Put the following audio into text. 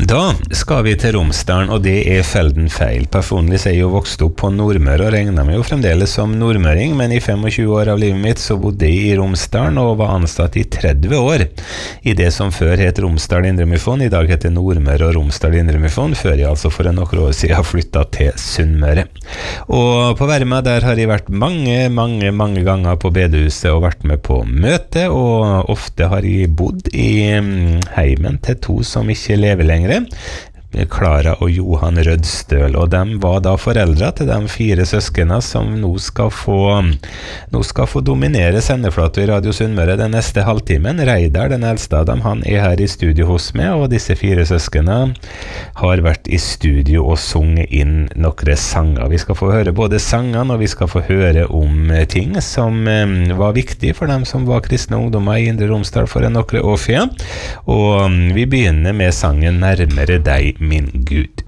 Da skal vi til Romsdalen, og det felden feil. Personlig så jeg jo vokst opp på Nordmøre og regnet meg jo fremdeles som nordmøring, men i 25 år av livet mitt så bodde jeg i Romsdalen og var ansatt i 30 år i det som før het Romsdal Indremisjon. I dag heter Nordmøre og Romsdal Indremisjon, før jeg altså for noen år siden flyttet til Sunnmøre. Og på Verma der har jeg vært mange ganger på bedehuset og vært med på møte, og ofte har jeg bodd i heimen til to som ikke lever lenger, Klara og Johan Rødstøl, og de var da foreldre til de 4 søskene som nå skal få dominere sendeflatet i Radio Sunnmøre den neste halvtimen. Reidar, den eldste av dem, han her i studio hos meg, og disse 4 søskene har vært i studio og sunget inn noen sanger. Vi skal få høre både sangene, og vi skal få høre om ting som var viktig for dem som var kristne ungdommer i Indre Romsdal for noen år siden. Og vi begynner med sangen Nærmere deg, min Gud.